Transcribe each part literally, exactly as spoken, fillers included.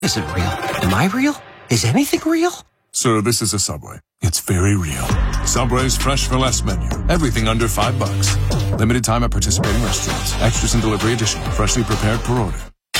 Is it real? Am I real? Is anything real? Sir, this is a Subway. It's very real. Subway's Fresh for Less menu. Everything under five bucks. Limited time at participating restaurants. Extras and delivery additional. Freshly prepared per order.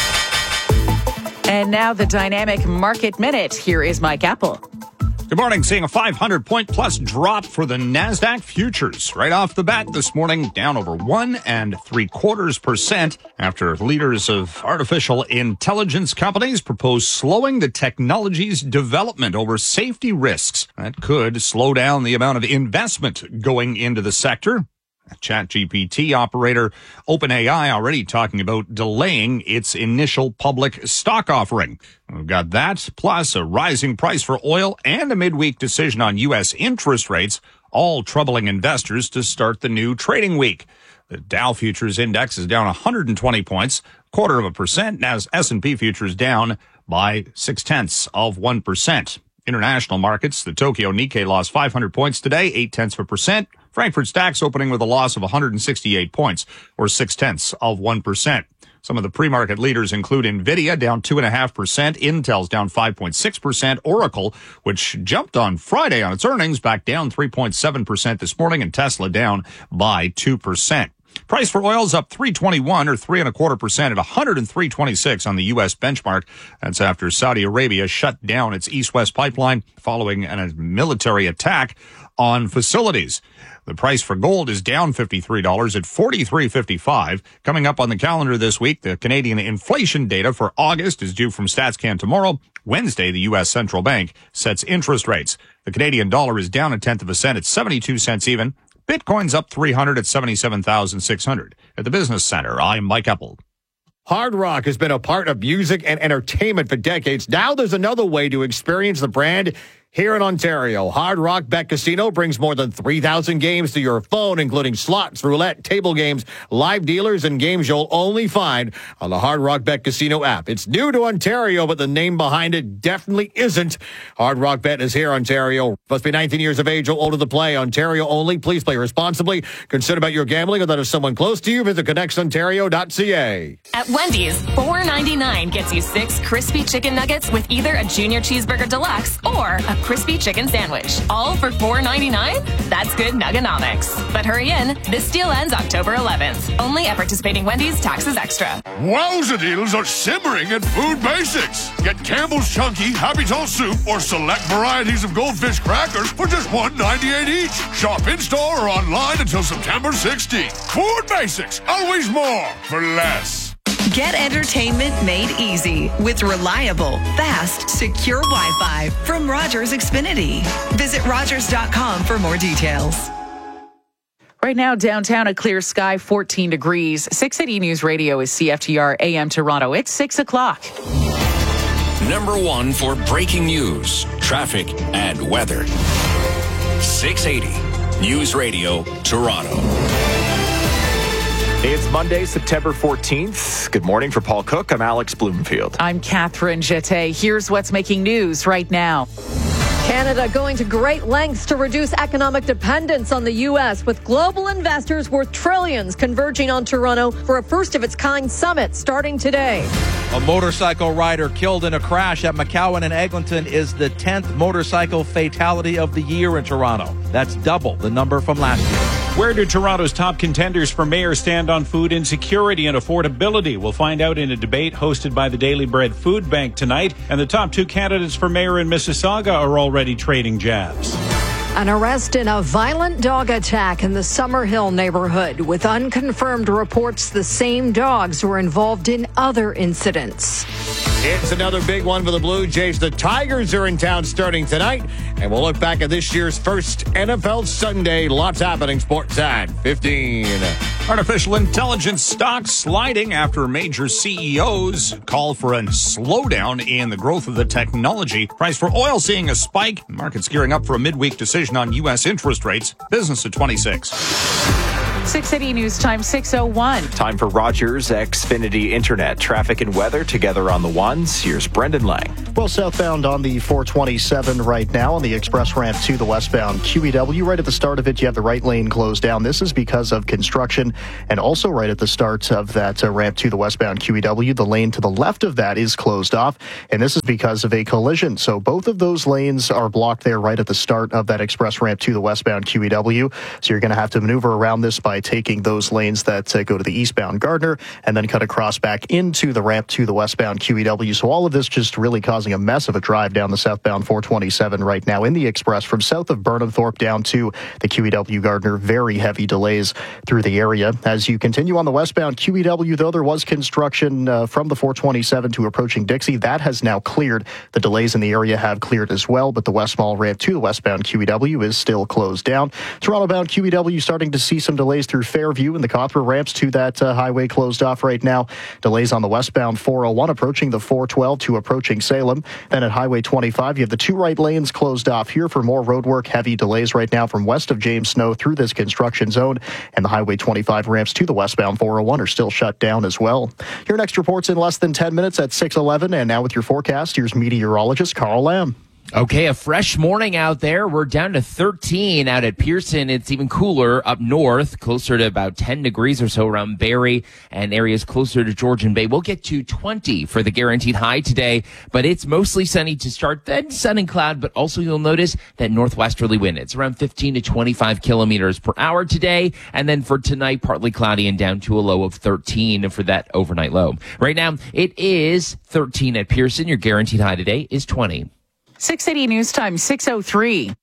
And now the Dynamic Market Minute. Here is Mike Apple. Good morning. Seeing a five hundred point plus drop for the NASDAQ futures. Right off the bat this morning, down over one and three quarters percent after leaders of artificial intelligence companies propose slowing the technology's development over safety risks. That could slow down the amount of investment going into the sector. ChatGPT operator OpenAI already talking about delaying its initial public stock offering. We've got that, plus a rising price for oil and a midweek decision on U S interest rates, all troubling investors to start the new trading week. The Dow Futures Index is down one hundred twenty points, quarter of a percent, as S and P Futures down by six-tenths of one percent. International markets, the Tokyo Nikkei lost five hundred points today, eight-tenths of a percent. Frankfurt DAX opening with a loss of one hundred sixty-eight points, or six-tenths of one percent. Some of the pre-market leaders include NVIDIA, down two point five percent, Intel's down five point six percent, Oracle, which jumped on Friday on its earnings, back down three point seven percent this morning, and Tesla down by two percent. Price for oil is up three twenty-one, or three and a quarter percent, at one hundred three twenty-six on the U S benchmark. That's after Saudi Arabia shut down its East-West pipeline following a military attack on facilities. The price for gold is down fifty-three dollars at forty-three fifty-five. Coming up on the calendar this week, the Canadian inflation data for August is due from StatsCan tomorrow. Wednesday, the U S Central Bank sets interest rates. The Canadian dollar is down a tenth of a cent at seventy-two cents even. Bitcoin's up three hundred at seventy-seven thousand six hundred. At the Business Center, I'm Mike Apple. Hard Rock has been a part of music and entertainment for decades. Now there's another way to experience the brand here in Ontario. Hard Rock Bet Casino brings more than three thousand games to your phone, including slots, roulette, table games, live dealers, and games you'll only find on the Hard Rock Bet Casino app. It's new to Ontario, but the name behind it definitely isn't. Hard Rock Bet is here, Ontario. Must be nineteen years of age or older to play. Ontario only. Please play responsibly. Consider about your gambling or that of someone close to you. Visit connects ontario dot c a. At Wendy's, four ninety-nine gets you six crispy chicken nuggets with either a junior cheeseburger deluxe or a crispy chicken sandwich. All for four ninety-nine? That's good nuggonomics. But hurry in. This deal ends October eleventh. Only at participating Wendy's. Taxes extra. Wowza deals are simmering at Food Basics. Get Campbell's Chunky, Happy Tall Soup, or select varieties of Goldfish crackers for just one ninety-eight each. Shop in-store or online until September sixteenth. Food Basics. Always more for less. Get entertainment made easy with reliable, fast, secure Wi-Fi from Rogers Xfinity. Visit rogers dot com for more details. Right now, downtown, a clear sky, fourteen degrees. six eighty News Radio is C F T R A M Toronto. It's six o'clock. Number one for breaking news, traffic, and weather. six eighty News Radio, Toronto. It's Monday, September fourteenth. Good morning for Paul Cook. I'm Alex Bloomfield. I'm Catherine Jette. Here's what's making news right now. Canada going to great lengths to reduce economic dependence on the U S, with global investors worth trillions converging on Toronto for a first-of-its-kind summit starting today. A motorcycle rider killed in a crash at McCowan and Eglinton is the tenth motorcycle fatality of the year in Toronto. That's double the number from last year. Where do Toronto's top contenders for mayor stand on food insecurity and affordability? We'll find out in a debate hosted by the Daily Bread Food Bank tonight. And the top two candidates for mayor in Mississauga are already trading jabs. An arrest in a violent dog attack in the Summerhill neighborhood, with unconfirmed reports the same dogs were involved in other incidents. It's another big one for the Blue Jays. The Tigers are in town starting tonight, and we'll look back at this year's first N F L Sunday. Lots happening. Sports at fifteen. Artificial intelligence stocks sliding after major C E Os call for a slowdown in the growth of the technology. Price for oil seeing a spike. Markets gearing up for a midweek decision on U S interest rates. Business at twenty-six. six eighty News Time, six oh one. Time for Rogers Xfinity Internet. Traffic and weather together on the ones. Here's Brendan Lang. Well, southbound on the four twenty-seven right now on the express ramp to the westbound Q E W. Right at the start of it, you have the right lane closed down. This is because of construction. And also right at the start of that uh, ramp to the westbound Q E W, the lane to the left of that is closed off. And this is because of a collision. So both of those lanes are blocked there right at the start of that express ramp to the westbound Q E W. So you're going to have to maneuver around this by taking those lanes that uh, go to the eastbound Gardner and then cut across back into the ramp to the westbound Q E W. So all of this just really causing a mess of a drive down the southbound four twenty-seven right now in the express from south of Burnhamthorpe down to the Q E W Gardner. Very heavy delays through the area. As you continue on the westbound Q E W, though, there was construction uh, from the four twenty-seven to approaching Dixie. That has now cleared. The delays in the area have cleared as well, but the West Mall ramp to the westbound Q E W is still closed down. Toronto-bound Q E W starting to see some delays through Fairview and the Cawthra ramps to that uh, highway closed off right now. Delays on the westbound four oh one approaching the four twelve to approaching Salem. Then at Highway twenty-five, you have the two right lanes closed off here for more roadwork. Heavy delays right now from west of James Snow through this construction zone. And the Highway twenty-five ramps to the westbound four oh one are still shut down as well. Your next report's in less than ten minutes at six eleven. And now with your forecast, here's meteorologist Carl Lamb. Okay, a fresh morning out there. We're down to thirteen out at Pearson. It's even cooler up north, closer to about ten degrees or so around Barrie and areas closer to Georgian Bay. We'll get to twenty for the guaranteed high today, but it's mostly sunny to start, then sun and cloud, but also you'll notice that northwesterly wind. It's around fifteen to twenty-five kilometers per hour today, and then for tonight, partly cloudy and down to a low of thirteen for that overnight low. Right now, it is thirteen at Pearson. Your guaranteed high today is twenty. six eighty News Time, six oh three.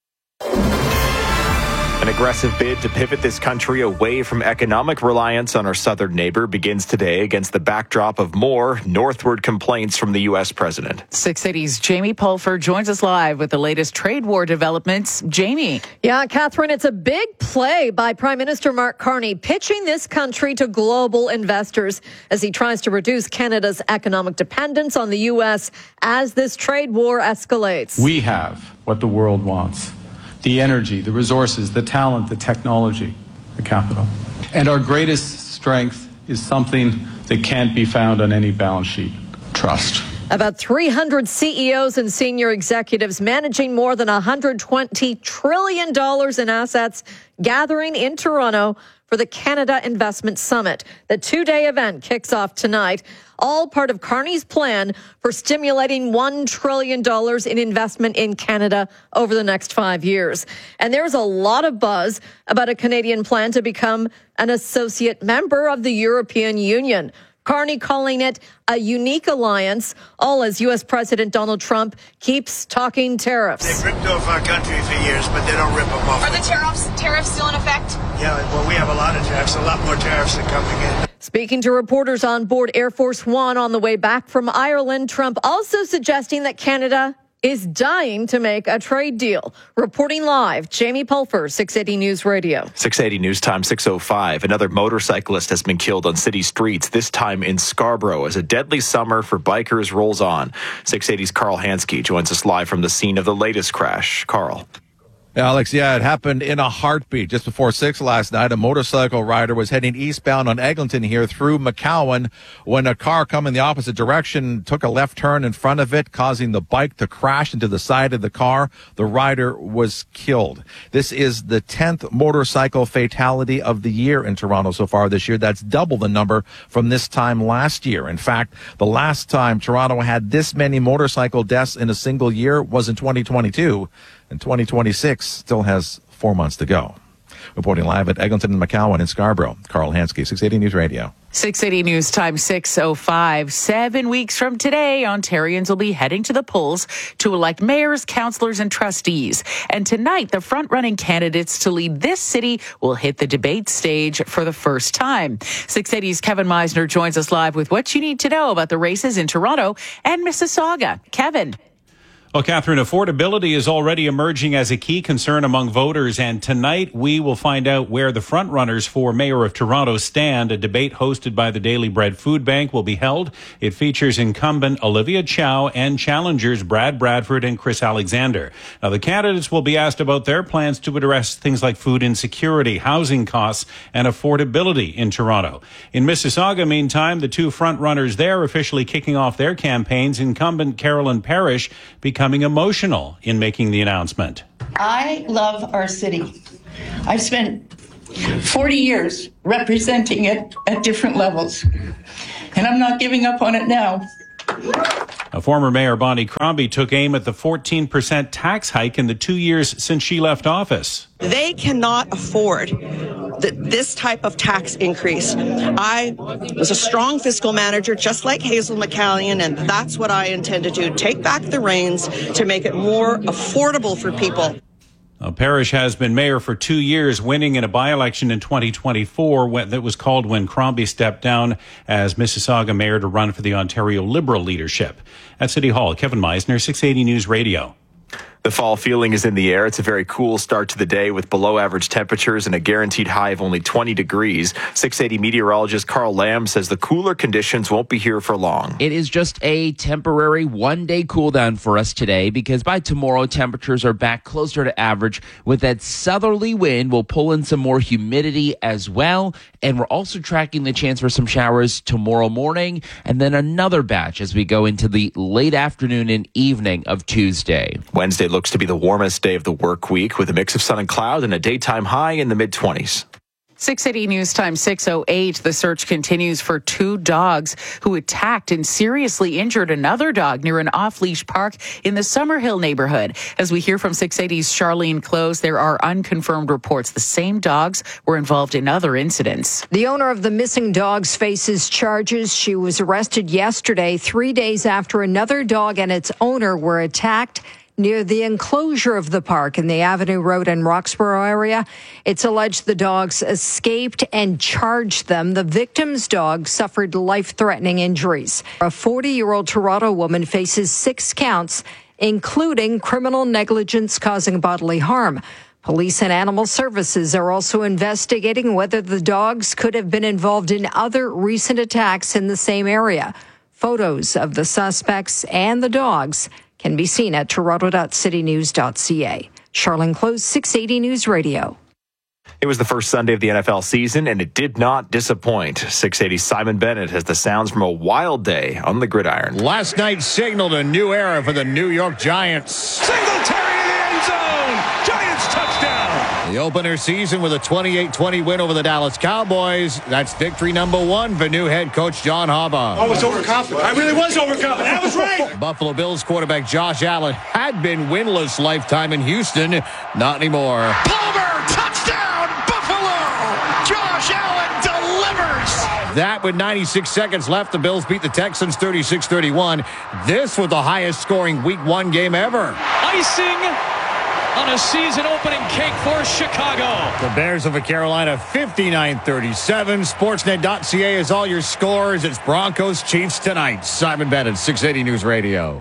An aggressive bid to pivot this country away from economic reliance on our southern neighbor begins today against the backdrop of more northward complaints from the U S president. six eighty's Jamie Pulfer joins us live with the latest trade war developments. Jamie. Yeah, Catherine, it's a big play by Prime Minister Mark Carney, pitching this country to global investors as he tries to reduce Canada's economic dependence on the U S as this trade war escalates. We have what the world wants. The energy, the resources, the talent, the technology, the capital. And our greatest strength is something that can't be found on any balance sheet: trust. About three hundred C E Os and senior executives managing more than one hundred twenty trillion dollars in assets gathering in Toronto for the Canada Investment Summit. The two-day event kicks off tonight, all part of Carney's plan for stimulating one trillion dollars in investment in Canada over the next five years. And there's a lot of buzz about a Canadian plan to become an associate member of the European Union. Carney calling it a unique alliance, all as U S President Donald Trump keeps talking tariffs. They've ripped off our country for years, but they don't rip them off. Are the tariffs tariffs still in effect? Yeah, well, we have a lot of tariffs, a lot more tariffs are coming in. Speaking to reporters on board Air Force One on the way back from Ireland, Trump also suggesting that Canada is dying to make a trade deal. Reporting live, Jamie Pulfer, six eighty News Radio. six eighty News Time, six oh five. Another motorcyclist has been killed on city streets, this time in Scarborough, as a deadly summer for bikers rolls on. six eighty's Carl Hansky joins us live from the scene of the latest crash. Carl. Alex, yeah, it happened in a heartbeat. Just before six last night, a motorcycle rider was heading eastbound on Eglinton here through McCowan when a car coming the opposite direction took a left turn in front of it, causing the bike to crash into the side of the car. The rider was killed. This is the tenth motorcycle fatality of the year in Toronto so far this year. That's double the number from this time last year. In fact, the last time Toronto had this many motorcycle deaths in a single year was in twenty twenty-two. And twenty twenty-six still has four months to go. Reporting live at Eglinton and McCowan in Scarborough, Carl Hansky, six eighty News Radio. six eighty News Time, six oh five. Seven weeks from today, Ontarians will be heading to the polls to elect mayors, councillors, and trustees. And tonight, the front-running candidates to lead this city will hit the debate stage for the first time. six eighty's Kevin Meisner joins us live with what you need to know about the races in Toronto and Mississauga. Kevin. Well, Catherine, affordability is already emerging as a key concern among voters, and tonight we will find out where the frontrunners for Mayor of Toronto stand. A debate hosted by the Daily Bread Food Bank will be held. It features incumbent Olivia Chow and challengers Brad Bradford and Chris Alexander. Now, the candidates will be asked about their plans to address things like food insecurity, housing costs, and affordability in Toronto. In Mississauga, meantime, the two frontrunners there officially kicking off their campaigns. Incumbent Carolyn Parrish becoming emotional in making the announcement. I love our city. I've spent forty years representing it at different levels, and I'm not giving up on it now. A former Mayor Bonnie Crombie took aim at the fourteen percent tax hike in the two years since she left office. They cannot afford th- this type of tax increase. I was a strong fiscal manager, just like Hazel McCallion, and that's what I intend to do. Take back the reins to make it more affordable for people. Now, Parrish has been mayor for two years, winning in a by-election in twenty twenty-four when, that was called when Crombie stepped down as Mississauga mayor to run for the Ontario Liberal leadership. At City Hall, Kevin Meisner, six eighty News Radio. The fall feeling is in the air. It's a very cool start to the day with below average temperatures and a guaranteed high of only twenty degrees. six eighty meteorologist Carl Lamb says the cooler conditions won't be here for long. It is just a temporary one-day cool down for us today because by tomorrow, temperatures are back closer to average with that southerly wind will pull in some more humidity as well. And we're also tracking the chance for some showers tomorrow morning and then another batch as we go into the late afternoon and evening of Tuesday. Wednesday looks to be the warmest day of the work week with a mix of sun and cloud and a daytime high in the mid-twenties. six eighty News Time six oh eight. The search continues for two dogs who attacked and seriously injured another dog near an off-leash park in the Summerhill neighborhood. As we hear from six eighty's Charlene Close, there are unconfirmed reports the same dogs were involved in other incidents. The owner of the missing dogs faces charges. She was arrested yesterday, three days after another dog and its owner were attacked near the enclosure of the park in the Avenue Road and Roxborough area. It's alleged the dogs escaped and charged them. The victim's dog suffered life-threatening injuries. A forty-year-old Toronto woman faces six counts, including criminal negligence causing bodily harm. Police and Animal Services are also investigating whether the dogs could have been involved in other recent attacks in the same area. Photos of the suspects and the dogs can be seen at toronto dot city news dot c a. Charlene Close, six eighty News Radio. It was the first Sunday of the N F L season, and it did not disappoint. six eighty Simon Bennett has the sounds from a wild day on the gridiron. Last night signaled a new era for the New York Giants. Singletary in the end zone. Giants touchdown. The opener season with a twenty-eight twenty win over the Dallas Cowboys. That's victory number one for new head coach John Harbaugh. I was overconfident. I really was overconfident. I was right. Buffalo Bills quarterback Josh Allen had been winless lifetime in Houston. Not anymore. Palmer, touchdown, Buffalo. Josh Allen delivers. That with ninety-six seconds left, the Bills beat the Texans thirty-six thirty-one. This was the highest scoring week one game ever. Icing on a season-opening cake for Chicago. The Bears over Carolina fifty-nine thirty-seven. Sportsnet dot c a is all your scores. It's Broncos Chiefs tonight. Simon Bennett, six eighty News Radio.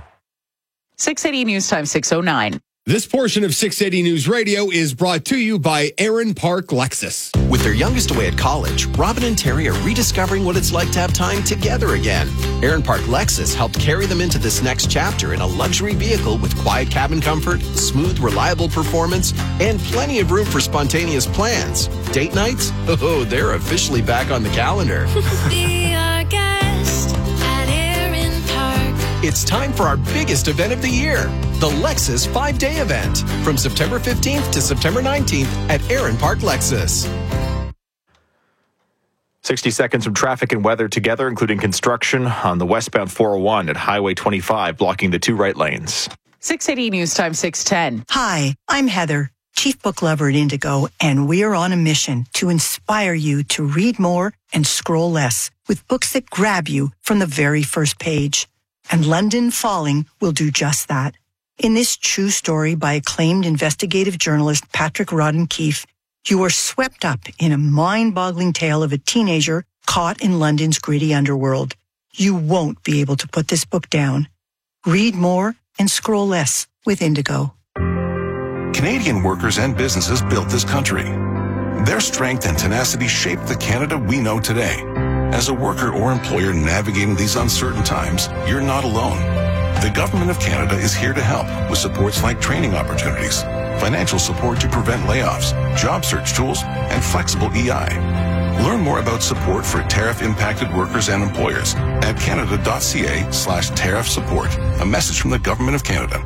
six eighty News Time six oh nine. This portion of six eighty News Radio is brought to you by Aaron Park Lexus. With their youngest away at college, Robin and Terry are rediscovering what it's like to have time together again. Aaron Park Lexus helped carry them into this next chapter in a luxury vehicle with quiet cabin comfort, smooth, reliable performance, and plenty of room for spontaneous plans. Date nights? Oh, they're officially back on the calendar. Be our guest at Aaron Park. It's time for our biggest event of the year, the Lexus five-day event, from September fifteenth to September nineteenth at Aaron Park Lexus. sixty seconds of traffic and weather together, including construction on the westbound four oh one at Highway twenty-five, blocking the two right lanes. six eighty News Time six ten. Hi, I'm Heather, Chief Book Lover at Indigo, and we're on a mission to inspire you to read more and scroll less with books that grab you from the very first page. And London Falling will do just that. In this true story by acclaimed investigative journalist Patrick Rodden Keefe, you are swept up in a mind-boggling tale of a teenager caught in London's gritty underworld. You won't be able to put this book down. Read more and scroll less with Indigo. Canadian workers and businesses built this country. Their strength and tenacity shaped the Canada we know today. As a worker or employer navigating these uncertain times, you're not alone. The Government of Canada is here to help with supports like training opportunities, financial support to prevent layoffs, job search tools, and flexible E I. Learn more about support for tariff-impacted workers and employers at canada.ca slash tariff support. A message from the Government of Canada.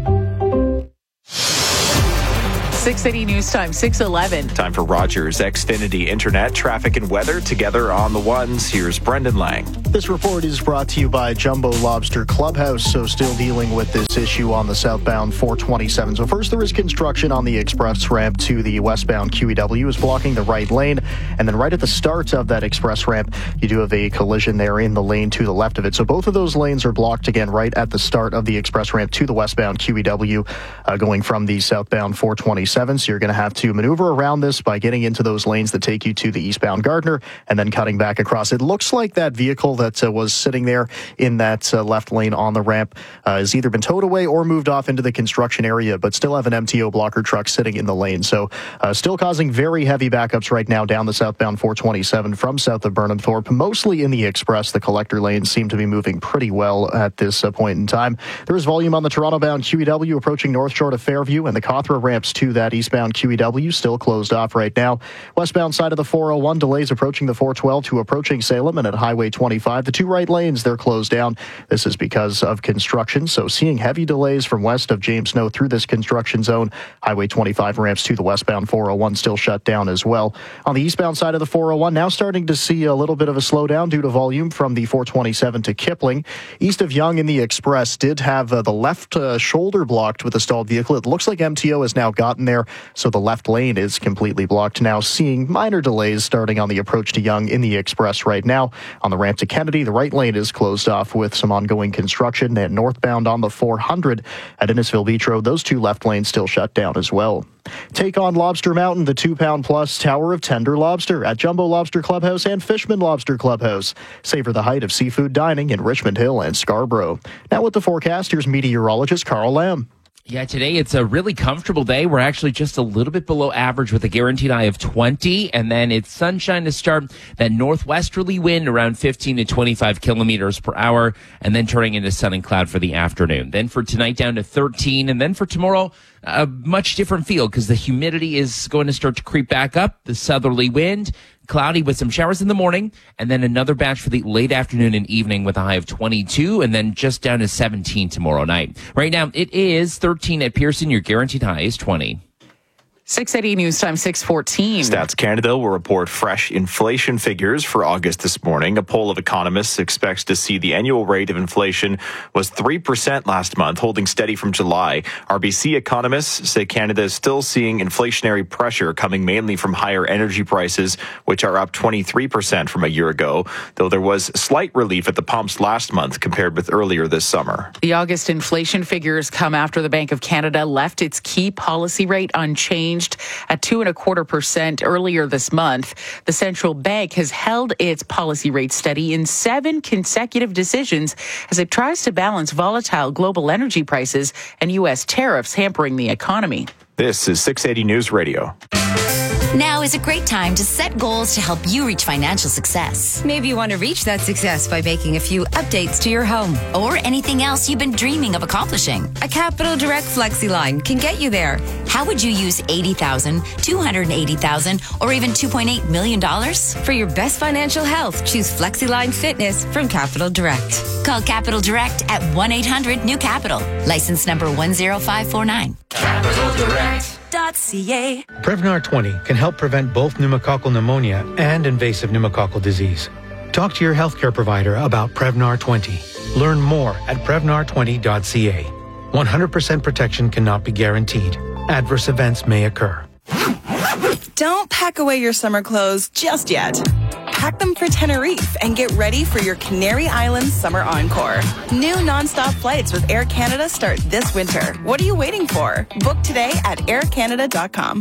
six eighty News Time, six eleven. Time for Rogers Xfinity Internet, traffic and weather together on the ones. Here's Brendan Lang. This report is brought to you by Jumbo Lobster Clubhouse. So still dealing with this issue on the southbound four twenty-seven. So first there is construction on the express ramp to the westbound Q E W is blocking the right lane. And then right at the start of that express ramp, you do have a collision there in the lane to the left of it. So both of those lanes are blocked again right at the start of the express ramp to the westbound Q E W uh, going from the southbound four twenty-seven. So you're going to have to maneuver around this by getting into those lanes that take you to the eastbound Gardner and then cutting back across. It looks like that vehicle that uh, was sitting there in that uh, left lane on the ramp uh, has either been towed away or moved off into the construction area, but still have an M T O blocker truck sitting in the lane. So uh, still causing very heavy backups right now down the southbound four twenty-seven from south of Burnham Thorpe, mostly in the express. The collector lanes seem to be moving pretty well at this uh, point in time. There is volume on the Toronto-bound Q E W approaching North Shore to Fairview, and the Cawthra ramps to that eastbound Q E W still closed off right now. Westbound side of the four oh one, delays approaching the four twelve to approaching Salem, and at Highway twenty-five, the two right lanes, they're closed down. This is because of construction, so seeing heavy delays from west of James Snow through this construction zone. Highway twenty-five ramps to the westbound four oh one still shut down as well. On the eastbound side of the four oh one, now starting to see a little bit of a slowdown due to volume from the four twenty-seven to Kipling. East of Yonge in the express did have uh, the left uh, shoulder blocked with a stalled vehicle. It looks like M T O has now gotten there, so the left lane is completely blocked now, seeing minor delays starting on the approach to Yonge in the express right now. On the ramp to Kennedy, the right lane is closed off with some ongoing construction, and northbound on the four hundred at Innisfil Beach Road, those two left lanes still shut down as well. Take on Lobster Mountain, the two-pound plus tower of tender lobster at Jumbo Lobster Clubhouse and Fishman Lobster Clubhouse. Savor the height of seafood dining in Richmond Hill and Scarborough. Now with the forecast, here's meteorologist Carl Lamb. Yeah, today it's a really comfortable day. We're actually just a little bit below average with a guaranteed high of twenty, and then it's sunshine to start. That northwesterly wind around fifteen to twenty-five kilometers per hour, and then turning into sun and cloud for the afternoon. Then for tonight down to thirteen, and then for tomorrow, a much different feel because the humidity is going to start to creep back up. The southerly wind, cloudy with some showers in the morning, and then another batch for the late afternoon and evening with a high of twenty-two, and then just down to seventeen tomorrow night. Right now, it is thirteen at Pearson. Your guaranteed high is twenty. six eighty News Time, six fourteen. Stats Canada will report fresh inflation figures for August this morning. A poll of economists expects to see the annual rate of inflation was three percent last month, holding steady from July. R B C economists say Canada is still seeing inflationary pressure coming mainly from higher energy prices, which are up twenty-three percent from a year ago, though there was slight relief at the pumps last month compared with earlier this summer. The August inflation figures come after the Bank of Canada left its key policy rate unchanged at two and a quarter percent earlier this month. The central bank has held its policy rate steady in seven consecutive decisions as it tries to balance volatile global energy prices and U S tariffs hampering the economy. This is six eighty News Radio. Now is a great time to set goals to help you reach financial success. Maybe you want to reach that success by making a few updates to your home. Or anything else you've been dreaming of accomplishing. A Capital Direct FlexiLine can get you there. How would you use eighty thousand dollars, two hundred eighty thousand dollars, or even two point eight million dollars? For your best financial health, choose FlexiLine Fitness from Capital Direct. Call Capital Direct at one eight hundred new capital. License number one zero five four nine. Capital Direct. .ca. Prevnar twenty can help prevent both pneumococcal pneumonia and invasive pneumococcal disease. Talk to your healthcare provider about Prevnar twenty. Learn more at prevnar twenty dot c a. one hundred percent protection cannot be guaranteed. Adverse events may occur. Don't pack away your summer clothes just yet. Pack them for Tenerife and get ready for your Canary Islands Summer Encore. New nonstop flights with Air Canada start this winter. What are you waiting for? Book today at air canada dot com.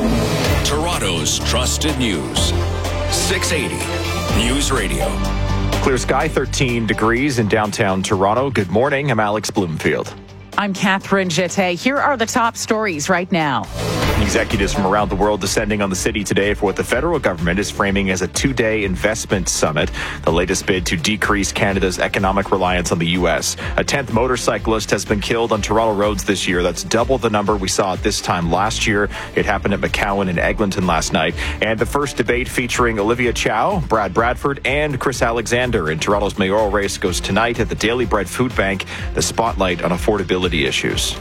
Toronto's trusted news. six eighty News Radio. Clear sky, thirteen degrees in downtown Toronto. Good morning. I'm Alex Bloomfield. I'm Catherine Jette. Here are the top stories right now. Executives from around the world descending on the city today for what the federal government is framing as a two-day investment summit, the latest bid to decrease Canada's economic reliance on the U S. A tenth motorcyclist has been killed on Toronto roads this year. That's double the number we saw at this time last year. It happened at McCowan and Eglinton last night. And the first debate featuring Olivia Chow, Brad Bradford, and Chris Alexander in Toronto's mayoral race goes tonight at the Daily Bread Food Bank, the spotlight on affordability issues.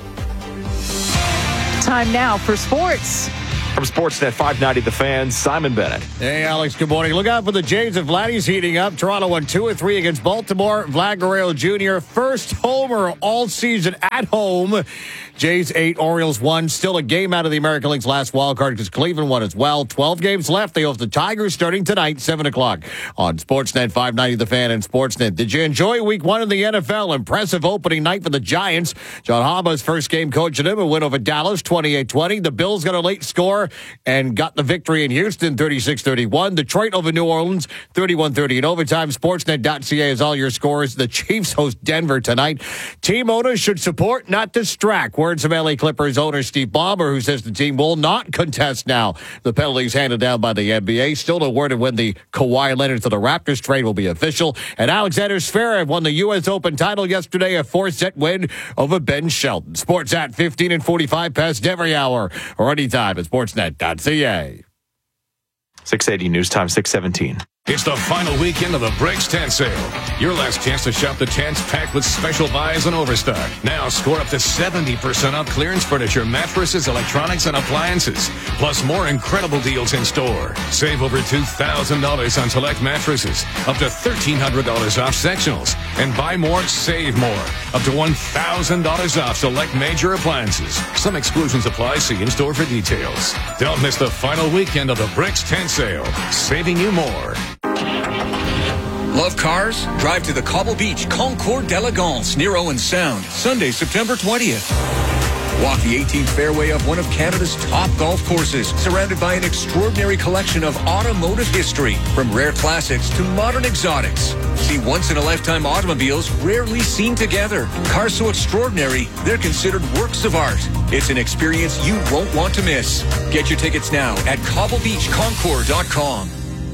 Time now for sports. From Sportsnet five ninety, The Fan, Simon Bennett. Hey, Alex, good morning. Look out for the Jays of Vladdy's heating up. Toronto won two or three against Baltimore. Vlad Guerrero Junior, first homer all season at home. Jays eight, Orioles one. Still a game out of the American League's last wild card because Cleveland won as well. twelve games left. They host the Tigers starting tonight, seven o'clock on Sportsnet five ninety, The Fan and Sportsnet. Did you enjoy week one in the N F L? Impressive opening night for the Giants. John Harbaugh, first game coaching them, a win over Dallas, twenty-eight twenty. The Bills got a late score and got the victory in Houston, thirty-six thirty-one. Detroit over New Orleans, thirty-one thirty in overtime. Sportsnet dot C A is all your scores. The Chiefs host Denver tonight. Team owners should support, not distract. Words of L A Clippers owner Steve Ballmer, who says the team will not contest now the penalties handed down by the N B A. Still no word of when the Kawhi Leonard to the Raptors trade will be official. And Alexander Zverev won the U S Open title yesterday, a four-set win over Ben Shelton. Sports at fifteen and forty-five past every hour or anytime at sportsnet dot C A. six eighty News Time, six seventeen. It's the final weekend of the Bricks Tent Sale. Your last chance to shop the tents packed with special buys and overstock. Now score up to seventy percent off clearance furniture, mattresses, electronics, and appliances. Plus more incredible deals in store. Save over two thousand dollars on select mattresses. Up to thirteen hundred dollars off sectionals. And buy more, save more. Up to one thousand dollars off select major appliances. Some exclusions apply. See in store for details. Don't miss the final weekend of the Bricks Tent Sale. Saving you more. Love cars? Drive to the Cobble Beach Concours d'Elegance near Owen Sound, Sunday, September twentieth. Walk the eighteenth fairway of one of Canada's top golf courses, surrounded by an extraordinary collection of automotive history, from rare classics to modern exotics. See once-in-a-lifetime automobiles rarely seen together. Cars so extraordinary, they're considered works of art. It's an experience you won't want to miss. Get your tickets now at cobble beach concours dot com.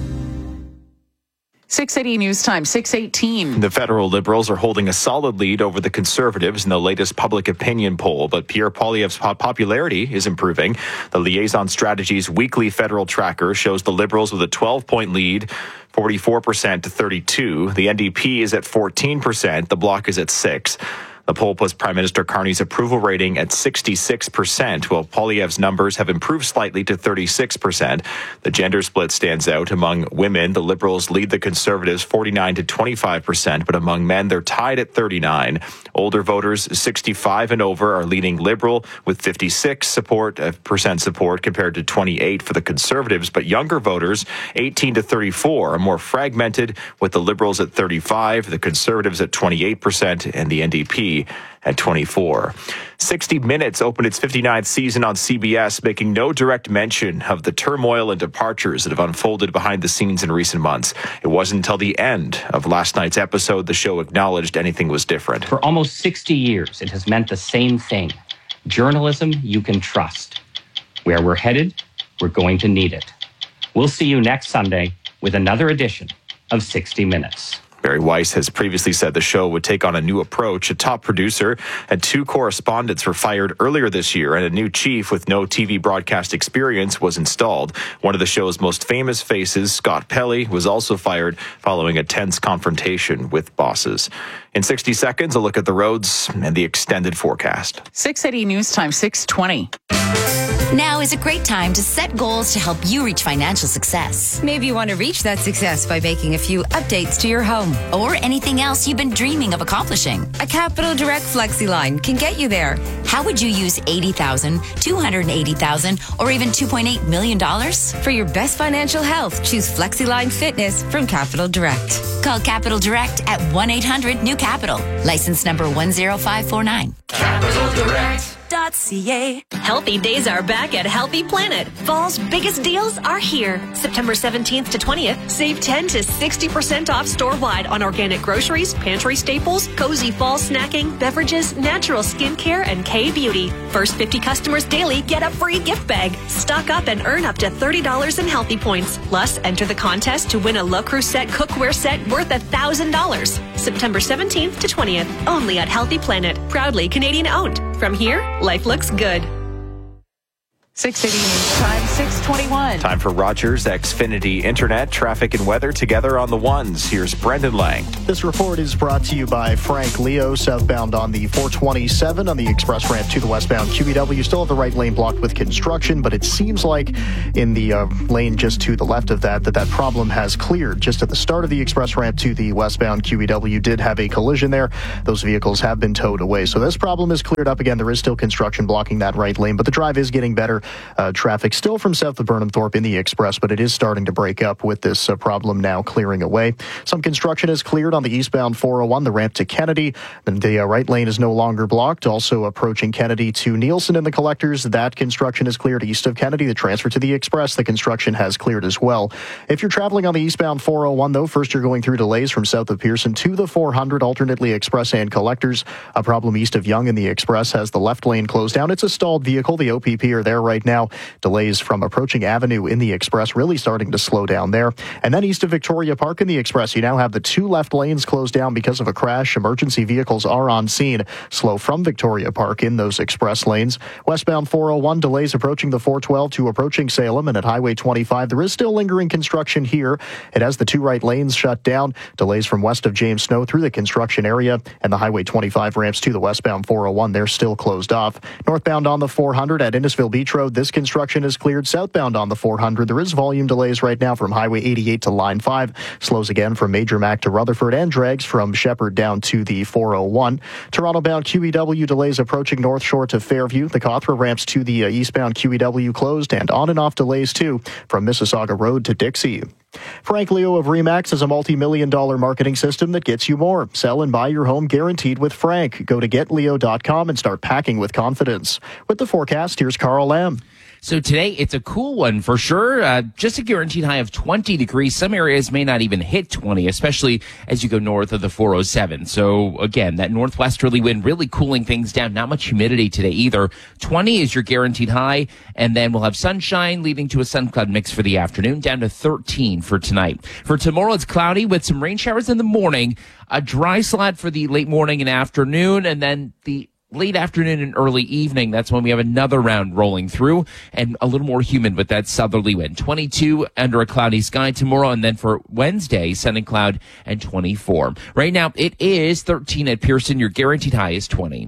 six eighty News Time, six eighteen. The federal Liberals are holding a solid lead over the Conservatives in the latest public opinion poll, but Pierre Poilievre's popularity is improving. The Liaison Strategies weekly federal tracker shows the Liberals with a twelve-point lead, forty-four percent to thirty-two. The N D P is at fourteen percent. The Bloc is at six. The poll puts Prime Minister Carney's approval rating at sixty-six percent, while Poilievre's numbers have improved slightly to thirty-six percent. The gender split stands out. Among women, the Liberals lead the Conservatives forty-nine to twenty-five percent, but among men, they're tied at thirty-nine. Older voters sixty-five and over are leaning Liberal with fifty-six support, uh, percent support compared to twenty-eight for the Conservatives, but younger voters eighteen to thirty-four are more fragmented, with the Liberals at thirty-five, the Conservatives at twenty-eight percent, and the N D P at twenty-four. sixty minutes opened its fifty-ninth season on C B S, making no direct mention of the turmoil and departures that have unfolded behind the scenes in recent months. It wasn't until the end of last night's episode the show acknowledged anything was different. For almost sixty years, it has meant the same thing. Journalism you can trust. Where we're headed, we're going to need it. We'll see you next Sunday with another edition of sixty minutes. Barry Weiss has previously said the show would take on a new approach. A top producer and two correspondents were fired earlier this year, and a new chief with no T V broadcast experience was installed. One of the show's most famous faces, Scott Pelley, was also fired following a tense confrontation with bosses. In sixty seconds, a look at the roads and the extended forecast. six eighty News Time, six twenty. Now is a great time to set goals to help you reach financial success. Maybe you want to reach that success by making a few updates to your home. Or anything else you've been dreaming of accomplishing. A Capital Direct FlexiLine can get you there. How would you use eighty thousand dollars, two hundred eighty thousand dollars, or even two point eight million dollars? For your best financial health, choose FlexiLine Fitness from Capital Direct. Call Capital Direct at one eight hundred new capital. License number one zero five four nine. capital direct dot dot c a. Healthy days are back at Healthy Planet. Fall's biggest deals are here. September seventeenth to twentieth, save ten to sixty percent off store-wide on organic groceries, pantry staples, cozy fall snacking, beverages, natural skincare, and K-beauty. First fifty customers daily get a free gift bag. Stock up and earn up to thirty dollars in healthy points. Plus, enter the contest to win a Le Creuset cookware set worth one thousand dollars. September seventeenth to twentieth, only at Healthy Planet. Proudly Canadian owned. From here, life looks good. six eighty News Time, six twenty-one. Time for Rogers Xfinity Internet, traffic and weather together on the ones. Here's Brendan Lang. This report is brought to you by Frank Leo, southbound on the four twenty-seven on the express ramp to the westbound Q E W. Still have the right lane blocked with construction, but it seems like in the uh, lane just to the left of that, that that problem has cleared. Just at the start of the express ramp to the westbound Q E W did have a collision there. Those vehicles have been towed away. So this problem is cleared up again. There is still construction blocking that right lane, but the drive is getting better. Uh, traffic still from south of Burnham Thorpe in the express, but it is starting to break up with this uh, problem now clearing away. Some construction is cleared on the eastbound four oh one, the ramp to Kennedy. And the uh, right lane is no longer blocked. Also approaching Kennedy to Nielsen and the collectors. That construction is cleared east of Kennedy. The transfer to the express, the construction has cleared as well. If you're traveling on the eastbound four oh one, though, first you're going through delays from south of Pearson to the four hundred, alternately express and collectors. A problem east of Yonge in the express has the left lane closed down. It's a stalled vehicle. The O P P are there right now. Delays from approaching Avenue in the express really starting to slow down there. And then east of Victoria Park in the express, you now have the two left lanes closed down because of a crash. Emergency vehicles are on scene. Slow from Victoria Park in those express lanes. Westbound four oh one, delays approaching the four twelve to approaching Salem. And at Highway twenty-five, there is still lingering construction here. It has the two right lanes shut down. Delays from west of James Snow through the construction area. And the Highway twenty-five ramps to the westbound four oh one, they're still closed off. Northbound on the four hundred at Innisfil Beach Road, this construction is cleared. Southbound on the four hundred, there is volume delays right now from Highway eighty-eight to Line five. Slows again from Major Mac to Rutherford, and drags from Shepherd down to the four oh one. Toronto-bound Q E W delays approaching North Shore to Fairview. The Cawthra ramps to the uh, eastbound Q E W closed, and on and off delays too from Mississauga Road to Dixie. Frank Leo of RE/MAX is a multi-million dollar marketing system that gets you more. Sell and buy your home guaranteed with Frank. Go to get leo dot com and start packing with confidence. With the forecast, here's Carl Lamb. So today, it's a cool one for sure. Uh, just a guaranteed high of twenty degrees. Some areas may not even hit twenty, especially as you go north of the four oh seven. So again, that northwesterly wind really cooling things down. Not much humidity today either. twenty is your guaranteed high, and then we'll have sunshine leading to a sun cloud mix for the afternoon, down to thirteen for tonight. For tomorrow, it's cloudy with some rain showers in the morning, a dry slot for the late morning and afternoon, and then the late afternoon and early evening, that's when we have another round rolling through, and a little more humid with that southerly wind. twenty-two under a cloudy sky tomorrow, and then for Wednesday, sun and cloud and twenty-four. Right now, it is thirteen at Pearson. Your guaranteed high is twenty.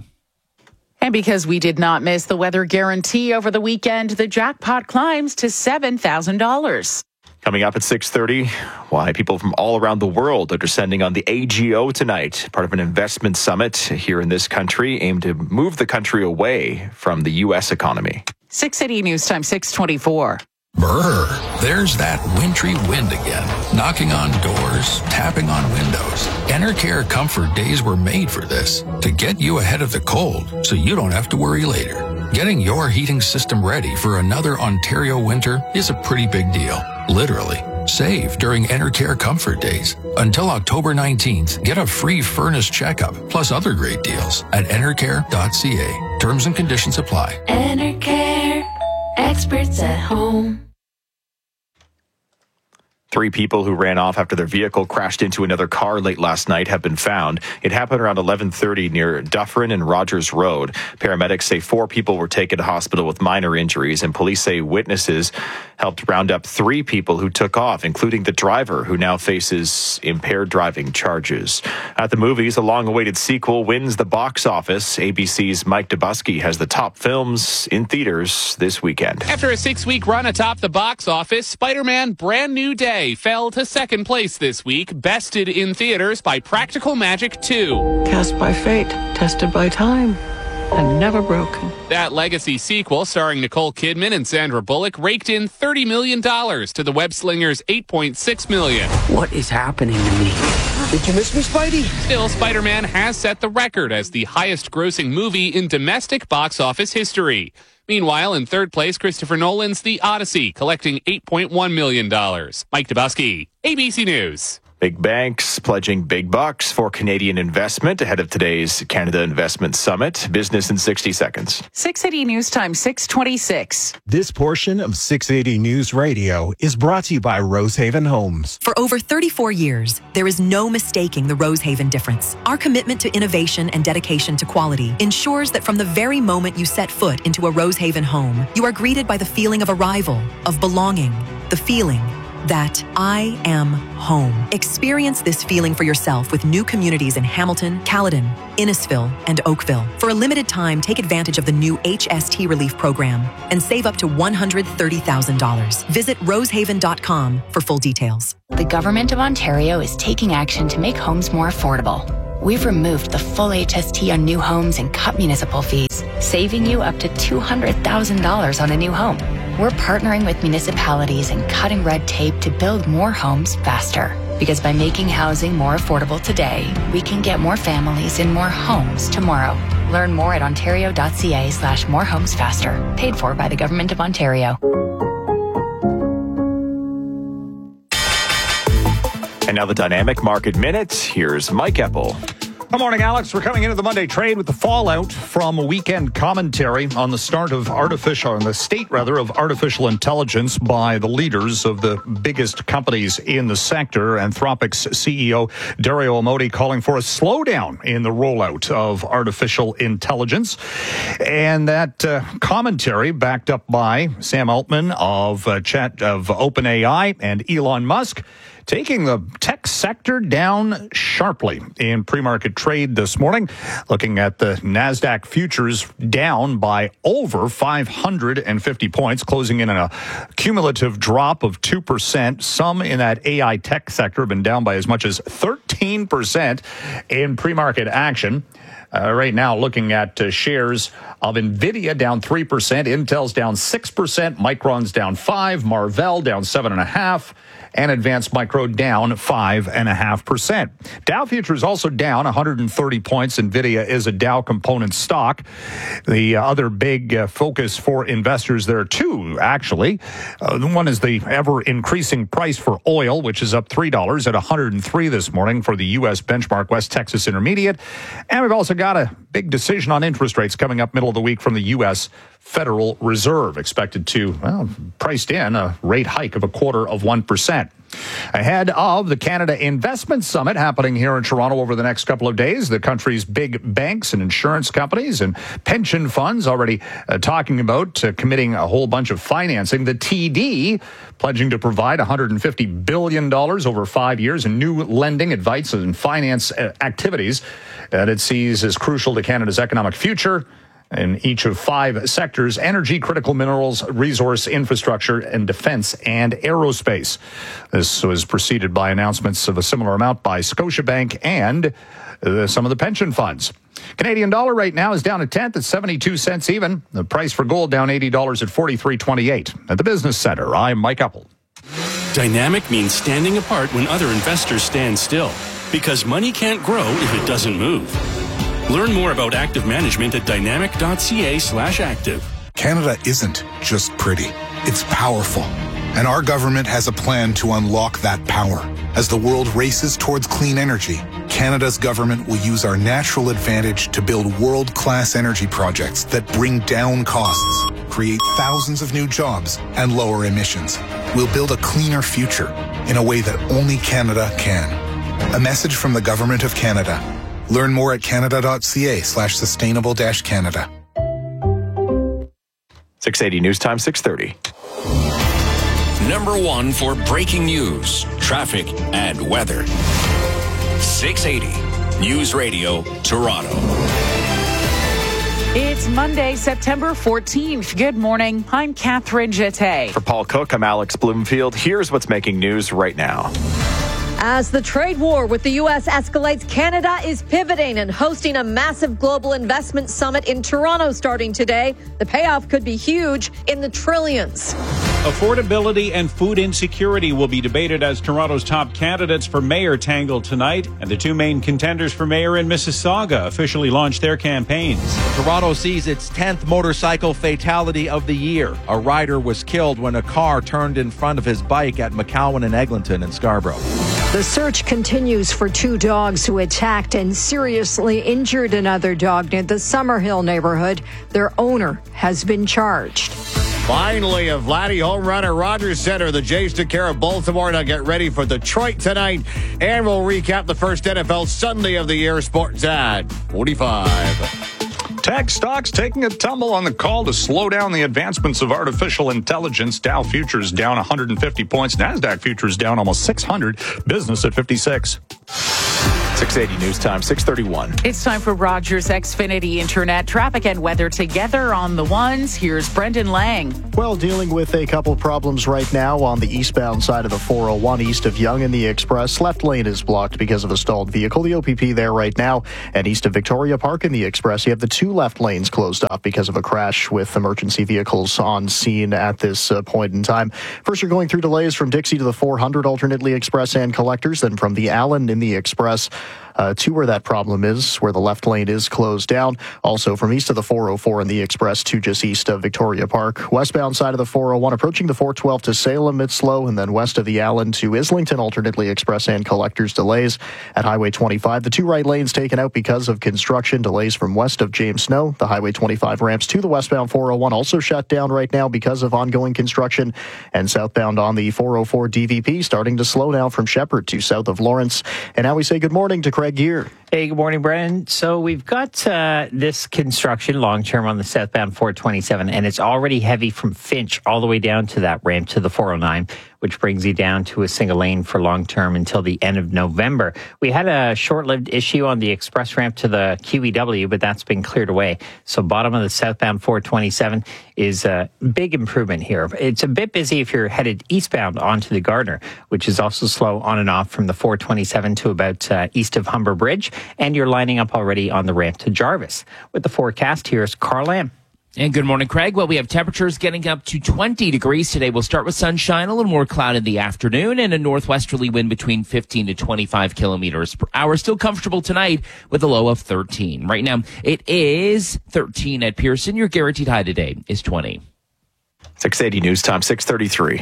And because we did not miss the weather guarantee over the weekend, the jackpot climbs to seven thousand dollars. Coming up at six thirty, why people from all around the world are descending on the A G O tonight, part of an investment summit here in this country aimed to move the country away from the U S economy. six eighty News Time, six twenty-four. Brr, there's that wintry wind again, knocking on doors, tapping on windows. Enercare Comfort Days were made for this, to get you ahead of the cold so you don't have to worry later. Getting your heating system ready for another Ontario winter is a pretty big deal. Literally. Save during Enercare Comfort Days. Until October nineteenth, get a free furnace checkup, plus other great deals at enercare dot c a. Terms and conditions apply. Enercare. Experts at home. Three people who ran off after their vehicle crashed into another car late last night have been found. It happened around eleven thirty near Dufferin and Rogers Road. Paramedics say four people were taken to hospital with minor injuries, and police say witnesses helped round up three people who took off, including the driver, who now faces impaired driving charges. At the movies, a long-awaited sequel wins the box office. A B C's Mike Dubusky has the top films in theaters this weekend. After a six-week run atop the box office, Spider-Man Brand New Day fell to second place this week, bested in theaters by Practical Magic two. Cast by fate, tested by time, and never broken. That legacy sequel, starring Nicole Kidman and Sandra Bullock, raked in thirty million dollars to the web slingers' eight point six million dollars. What is happening to me? Did you miss me, Spidey? Still, Spider-Man has set the record as the highest-grossing movie in domestic box office history. Meanwhile, in third place, Christopher Nolan's The Odyssey, collecting eight point one million dollars. Mike Dubowski, A B C News. Big banks pledging big bucks for Canadian investment ahead of today's Canada Investment Summit. Business in sixty seconds. six eighty News Time, six twenty-six. This portion of six eighty News Radio is brought to you by Rosehaven Homes. For over thirty-four years, there is no mistaking the Rosehaven difference. Our commitment to innovation and dedication to quality ensures that from the very moment you set foot into a Rosehaven home, you are greeted by the feeling of arrival, of belonging, the feeling that I am home. Experience this feeling for yourself with new communities in Hamilton, Caledon, Innisfil, and Oakville. For a limited time, take advantage of the new H S T Relief Program and save up to one hundred thirty thousand dollars. Visit rosehaven dot com for full details. The Government of Ontario is taking action to make homes more affordable. We've removed the full H S T on new homes and cut municipal fees, saving you up to two hundred thousand dollars on a new home. We're partnering with municipalities and cutting red tape to build more homes faster. Because by making housing more affordable today, we can get more families in more homes tomorrow. Learn more at ontario.ca slash more homes faster. Paid for by the Government of Ontario. And now the Dynamic Market Minute. Here's Mike Eppel. Good morning, Alex. We're coming into the Monday trade with the fallout from a weekend commentary on the start of artificial, on the state rather, of artificial intelligence by the leaders of the biggest companies in the sector. Anthropic's C E O Dario Amodei calling for a slowdown in the rollout of artificial intelligence. And that uh, commentary backed up by Sam Altman of uh, Chat of OpenAI and Elon Musk, taking the tech sector down sharply in pre-market trade this morning. Looking at the NASDAQ futures down by over five hundred fifty points, closing in a cumulative drop of two percent. Some in that A I tech sector have been down by as much as thirteen percent in pre-market action. Uh, right now, looking at uh, shares of NVIDIA down three percent, Intel's down six percent, Micron's down five percent, Marvell down seven point five percent, and Advanced Micro down five point five percent. Dow futures also down one hundred thirty points. NVIDIA is a Dow component stock. The other big uh, focus for investors there, too, actually. Uh, one is the ever-increasing price for oil, which is up three dollars at one hundred three this morning for the U S benchmark West Texas Intermediate. And we've also got a big decision on interest rates coming up middle of the week from the U S Federal Reserve, expected to, well, priced in a rate hike of a quarter of one percent. Ahead of the Canada Investment Summit happening here in Toronto over the next couple of days, the country's big banks and insurance companies and pension funds already uh, talking about uh, committing a whole bunch of financing. The T D pledging to provide one hundred fifty billion dollars over five years in new lending, advice, and finance uh, activities that it sees as crucial to Canada's economic future. In each of five sectors: energy, critical minerals, resource infrastructure, and defense and aerospace. This was preceded by announcements of a similar amount by Scotiabank and uh, some of the pension funds. Canadian dollar right now is down a tenth at seventy-two cents even. The price for gold down eighty dollars at forty-three twenty-eight. At the Business Center, I'm Mike Eppel. Dynamic means standing apart when other investors stand still, because money can't grow if it doesn't move. Learn more about active management at dynamic.ca slash active. Canada isn't just pretty, it's powerful. And our government has a plan to unlock that power. As the world races towards clean energy, Canada's government will use our natural advantage to build world-class energy projects that bring down costs, create thousands of new jobs, and lower emissions. We'll build a cleaner future in a way that only Canada can. A message from the Government of Canada. Learn more at canada.ca slash sustainable dash Canada. six eighty News Time, six thirty. Number one for breaking news, traffic, and weather. six eighty News Radio, Toronto. It's Monday, September fourteenth. Good morning. I'm Catherine Jeté. For Paul Cook, I'm Alex Bloomfield. Here's what's making news right now. As the trade war with the U S escalates, Canada is pivoting and hosting a massive global investment summit in Toronto starting today. The payoff could be huge, in the trillions. Affordability and food insecurity will be debated as Toronto's top candidates for mayor tangle tonight, and the two main contenders for mayor in Mississauga officially launched their campaigns. Toronto sees its tenth motorcycle fatality of the year. A rider was killed when a car turned in front of his bike at McCowan and Eglinton in Scarborough. The search continues for two dogs who attacked and seriously injured another dog near the Summerhill neighborhood. Their owner has been charged. Finally, a Vladdy home run at Rogers Center. The Jays took care of Baltimore. Now get ready for Detroit tonight. And we'll recap the first N F L Sunday of the year. Sports at forty-five. Tech stocks taking a tumble on the call to slow down the advancements of artificial intelligence. Dow futures down one hundred fifty points. NASDAQ futures down almost six hundred. Business at fifty-six. six eighty News Time, six thirty-one. It's time for Rogers Xfinity Internet traffic and weather together on the ones. Here's Brendan Lang. Well, dealing with a couple problems right now on the eastbound side of the four oh one east of Yonge and the Express. Left lane is blocked because of a stalled vehicle. The O P P there right now. And east of Victoria Park in the Express, you have the two left lanes closed off because of a crash with emergency vehicles on scene at this uh, point in time. First, you're going through delays from Dixie to the four hundred, alternately Express and Collectors. Then from the Allen in the Express Uh, to where that problem is, where the left lane is closed down. Also from east of the four oh four in the Express to just east of Victoria Park. Westbound side of the four oh one, approaching the four twelve to Salem, it's slow. And then west of the Allen to Islington, alternately Express and Collectors delays. At Highway twenty-five, the two right lanes taken out because of construction. Delays from west of James Snow. The Highway twenty-five ramps to the westbound four oh one also shut down right now because of ongoing construction. And southbound on the four oh four D V P starting to slow down from Shepherd to south of Lawrence. And now we say good morning to Craig Gear. Hey, good morning, Brennan. So we've got uh, this construction long-term on the southbound four twenty-seven, and it's already heavy from Finch all the way down to that ramp to the four oh nine, which brings you down to a single lane for long-term until the end of November. We had a short-lived issue on the express ramp to the Q E W, but that's been cleared away. So bottom of the southbound four twenty-seven is a big improvement here. It's a bit busy if you're headed eastbound onto the Gardner, which is also slow on and off from the four twenty-seven to about uh, east of Humber Bridge. And you're lining up already on the ramp to Jarvis. With the forecast, here's Carl Lamb. And good morning, Craig. Well, we have temperatures getting up to twenty degrees today. We'll start with sunshine, a little more cloud in the afternoon, and a northwesterly wind between fifteen to twenty-five kilometers per hour. Still comfortable tonight with a low of thirteen. Right now, it is thirteen at Pearson. Your guaranteed high today is twenty. six eighty News Time, six thirty-three.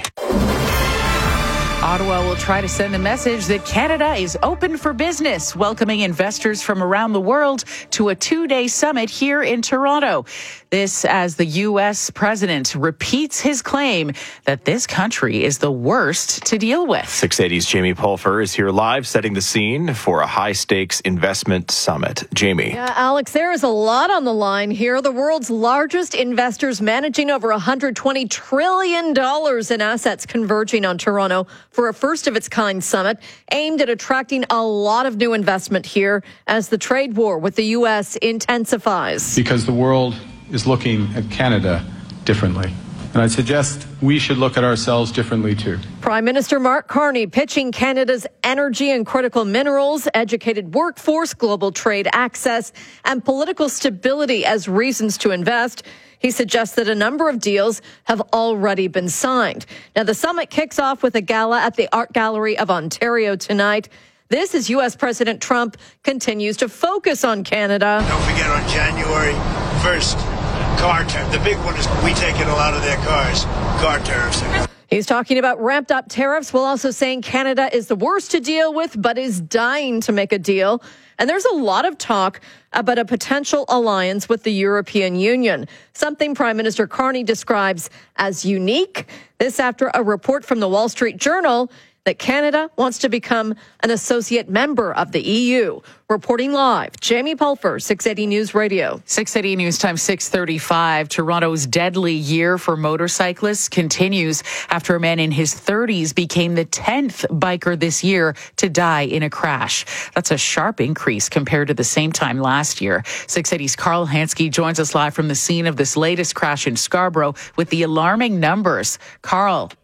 Ottawa will try to send the message that Canada is open for business, welcoming investors from around the world to a two-day summit here in Toronto. This as the U S president repeats his claim that this country is the worst to deal with. six eighty's Jamie Pulfer is here live, setting the scene for a high-stakes investment summit. Jamie. Yeah, Alex, there is a lot on the line here. The world's largest investors managing over one hundred twenty trillion dollars in assets converging on Toronto for a first-of-its-kind summit aimed at attracting a lot of new investment here as the trade war with the U S intensifies. Because the world is looking at Canada differently. And I suggest we should look at ourselves differently too. Prime Minister Mark Carney pitching Canada's energy and critical minerals, educated workforce, global trade access, and political stability as reasons to invest. He suggests that a number of deals have already been signed. Now, the summit kicks off with a gala at the Art Gallery of Ontario tonight. This as U S President Trump continues to focus on Canada. Don't forget on January first, car tariff. The big one is we taking a lot of their cars, car tariffs. He's talking about ramped up tariffs while also saying Canada is the worst to deal with, but is dying to make a deal. And there's a lot of talk about a potential alliance with the European Union, something Prime Minister Carney describes as unique. This after a report from the Wall Street Journal that Canada wants to become an associate member of the E U. Reporting live, Jamie Pulfer, six eighty News Radio. six eighty News Time, six thirty-five. Toronto's deadly year for motorcyclists continues after a man in his thirties became the tenth biker this year to die in a crash. That's a sharp increase compared to the same time last year. six eighty's Carl Hansky joins us live from the scene of this latest crash in Scarborough with the alarming numbers. Carl.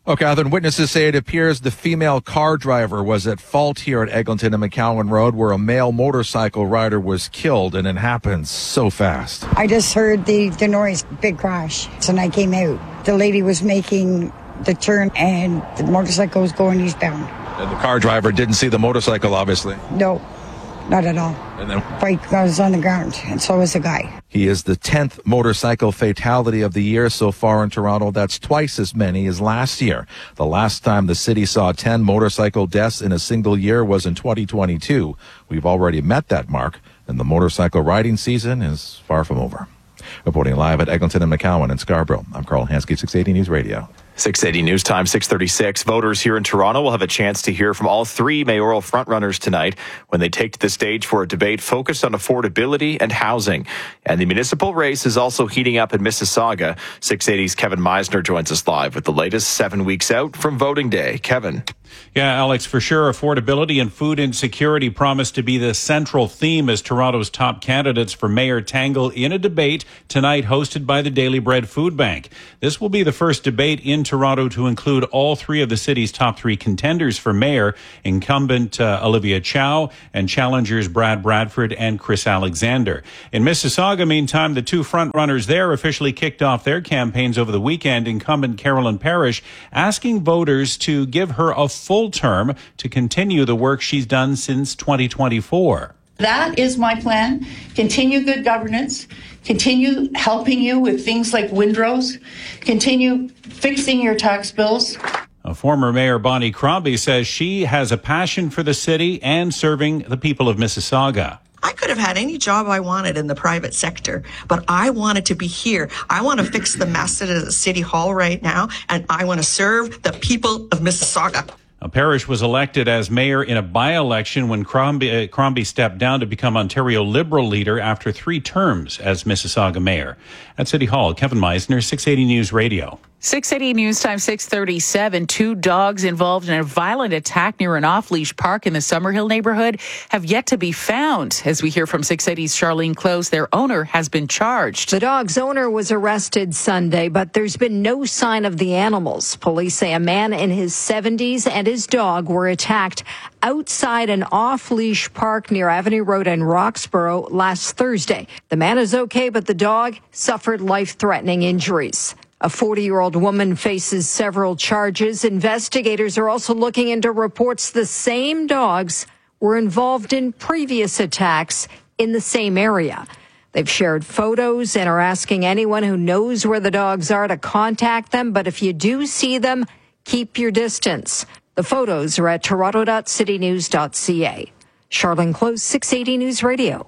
Okay, other witnesses say it appears the female car driver was at fault here at Eglinton and McCowan Road, where a male motorcycle rider was killed, and it happened so fast. I just heard the, the noise, big crash, and I came out. The lady was making the turn, and the motorcycle was going eastbound. And the car driver didn't see the motorcycle, obviously. No, not at all. And then bike was on the ground, and so was the guy. He is the tenth motorcycle fatality of the year so far in Toronto. That's twice as many as last year. The last time the city saw ten motorcycle deaths in a single year was in twenty twenty-two. We've already met that mark, and the motorcycle riding season is far from over. Reporting live at Eglinton and McCowan in Scarborough, I'm Carl Hansky, six eighty News Radio. six eighty News Time, six thirty-six. Voters here in Toronto will have a chance to hear from all three mayoral frontrunners tonight when they take to the stage for a debate focused on affordability and housing. And the municipal race is also heating up in Mississauga. six eighty's Kevin Meisner joins us live with the latest seven weeks out from voting day. Kevin. Yeah, Alex, for sure, affordability and food insecurity promise to be the central theme as Toronto's top candidates for mayor tangle in a debate tonight hosted by the Daily Bread Food Bank. This will be the first debate in Toronto to include all three of the city's top three contenders for mayor, incumbent uh, Olivia Chow and challengers Brad Bradford and Chris Alexander. In Mississauga, meantime, the two frontrunners there officially kicked off their campaigns over the weekend, incumbent Carolyn Parrish asking voters to give her a full term to continue the work she's done since twenty twenty-four. That is my plan. Continue good governance, continue helping you with things like windrows, continue fixing your tax bills. A former Mayor Bonnie Crombie says she has a passion for the city and serving the people of Mississauga. I could have had any job I wanted in the private sector, but I wanted to be here. I want to fix the mess that is at City Hall right now, and I want to serve the people of Mississauga. Now, Parrish was elected as mayor in a by-election when Crombie, uh, Crombie stepped down to become Ontario Liberal leader after three terms as Mississauga mayor. At City Hall, Kevin Meisner, six eighty News Radio. six eighty News Time, six thirty-seven. Two dogs involved in a violent attack near an off-leash park in the Summerhill neighborhood have yet to be found. As we hear from six eighty's Charlene Close, their owner has been charged. The dog's owner was arrested Sunday, but there's been no sign of the animals. Police say a man in his seventies and his dog were attacked outside an off-leash park near Avenue Road in Roxborough last Thursday. The man is okay, but the dog suffered life-threatening injuries. A forty-year-old woman faces several charges. Investigators are also looking into reports the same dogs were involved in previous attacks in the same area. They've shared photos and are asking anyone who knows where the dogs are to contact them. But if you do see them, keep your distance. The photos are at toronto dot city news dot c a. Charlene Close, six eighty News Radio.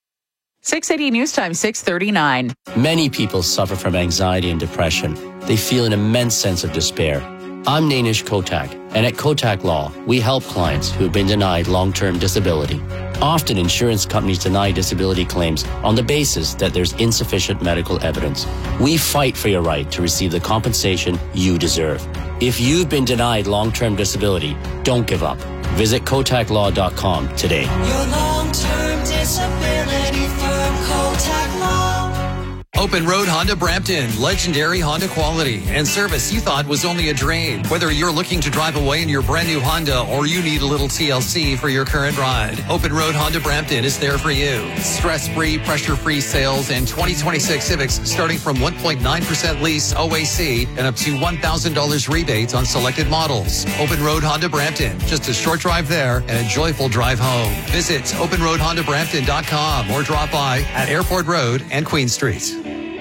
six eighty News Time, six thirty-nine. Many people suffer from anxiety and depression. They feel an immense sense of despair. I'm Nainish Kotak, and at Kotak Law, we help clients who have been denied long-term disability. Often, insurance companies deny disability claims on the basis that there's insufficient medical evidence. We fight for your right to receive the compensation you deserve. If you've been denied long-term disability, don't give up. Visit kotak law dot com today. Your long-term disability firm, Kotak Law. Open Road Honda Brampton, legendary Honda quality and service you thought was only a drain. Whether you're looking to drive away in your brand new Honda or you need a little T L C for your current ride, Open Road Honda Brampton is there for you. Stress-free, pressure-free sales and twenty twenty-six Civics starting from one point nine percent lease O A C and up to one thousand dollars rebates on selected models. Open Road Honda Brampton, just a short drive there and a joyful drive home. Visit open road honda brampton dot com or drop by at Airport Road and Queen Street.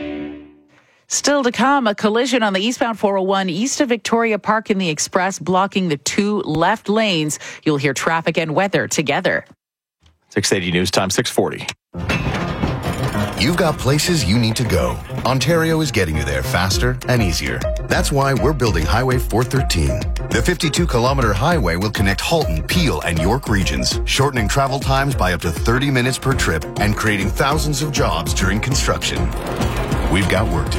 Still to come, a collision on the eastbound four oh one east of Victoria Park in the Express, blocking the two left lanes. You'll hear traffic and weather together. six eighty News Time, six forty. You've got places you need to go. Ontario is getting you there faster and easier. That's why we're building Highway four thirteen. The fifty-two kilometer highway will connect Halton, Peel, and York regions, shortening travel times by up to thirty minutes per trip and creating thousands of jobs during construction. We've got work to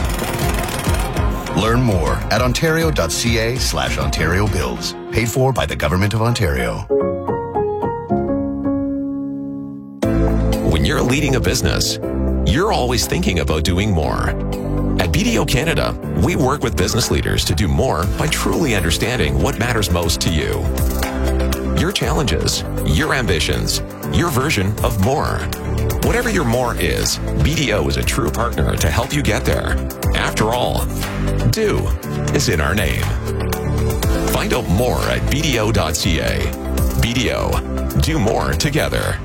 do. Learn more at ontario dot c a slash Ontario Builds. Paid for by the Government of Ontario. When you're leading a business, you're always thinking about doing more. At B D O Canada, we work with business leaders to do more by truly understanding what matters most to you. Your challenges, your ambitions, your version of more. Whatever your more is, B D O is a true partner to help you get there. After all, do is in our name. Find out more at b d o dot c a. B D O, do more together.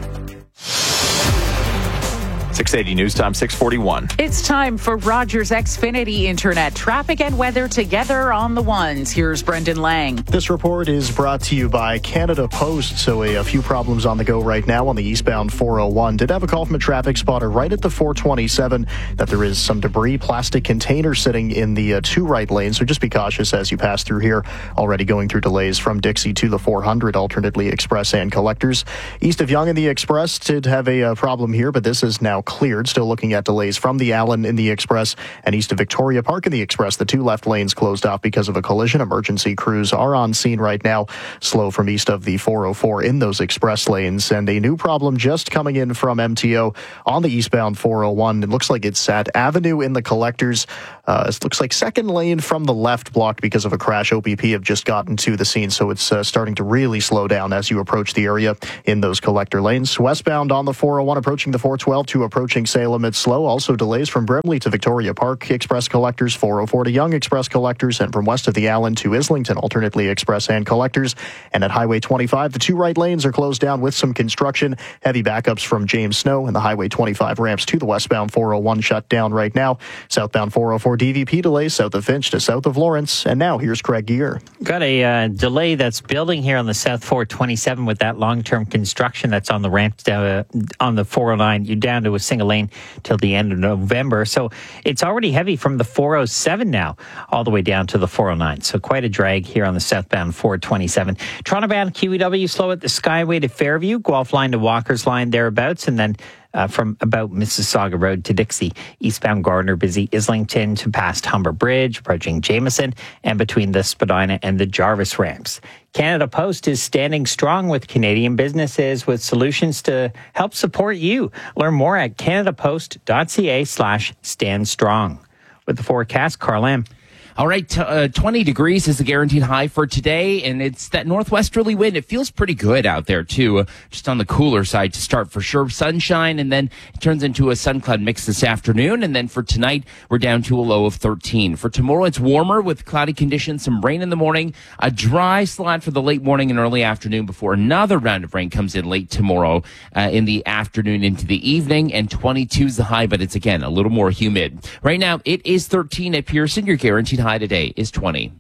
six eighty News Time, six forty-one. It's time for Rogers Xfinity Internet. Traffic and weather together on the ones. Here's Brendan Lang. This report is brought to you by Canada Post. So a, a few problems on the go right now on the eastbound four oh one. Did have a call from a traffic spotter right at the four twenty-seven that there is some debris, plastic container sitting in the uh, two right lanes. So just be cautious as you pass through here. Already going through delays from Dixie to the four hundred, alternately Express and Collectors. East of Yonge and the Express did have a uh, problem here, but this is now cleared. Still looking at delays from the Allen in the Express and east of Victoria Park in the Express. The two left lanes closed off because of a collision. Emergency crews are on scene right now. Slow from east of the four oh four in those express lanes. And a new problem just coming in from M T O on the eastbound four oh one. It looks like it's at Avenue in the Collectors. Uh, it looks like second lane from the left blocked because of a crash. O P P have just gotten to the scene, so it's uh, starting to really slow down as you approach the area in those collector lanes. Westbound on the four oh one, approaching the four twelve to approaching Salem, it's slow. Also delays from Brimley to Victoria Park Express Collectors, four oh four to Yonge Express Collectors, and from west of the Allen to Islington, alternately Express and Collectors. And at Highway twenty-five, the two right lanes are closed down with some construction. Heavy backups from James Snow, and the Highway twenty-five ramps to the westbound four oh one shut down right now. Southbound four oh four D V P delays south of Finch to south of Lawrence. And now here's Craig Gear. Got a uh, delay that's building here on the South four twenty-seven with that long-term construction that's on the ramp uh, on the four oh nine. You're down to a single lane till the end of November. So it's already heavy from the four oh seven now all the way down to the four oh nine. So quite a drag here on the southbound four twenty-seven. Toronto-bound Q E W slow at the Skyway to Fairview, Guelph line to Walker's line thereabouts, and then Uh, from about Mississauga Road to Dixie. Eastbound Gardner busy Islington to past Humber Bridge, approaching Jameson, and between the Spadina and the Jarvis ramps. Canada Post is standing strong with Canadian businesses with solutions to help support you. Learn more at canadapost.ca slash stand strong. With the forecast, Carl M. All right, t- uh, twenty degrees is the guaranteed high for today, and it's that northwesterly wind. It feels pretty good out there, too, uh, just on the cooler side to start for sure. Sunshine, and then it turns into a sun-cloud mix this afternoon, and then for tonight, we're down to a low of thirteen. For tomorrow, it's warmer with cloudy conditions, some rain in the morning, a dry slot for the late morning and early afternoon before another round of rain comes in late tomorrow uh, in the afternoon into the evening, and twenty-two is the high, but it's, again, a little more humid. Right now, it is thirteen at Pearson. Your guaranteed high today is twenty.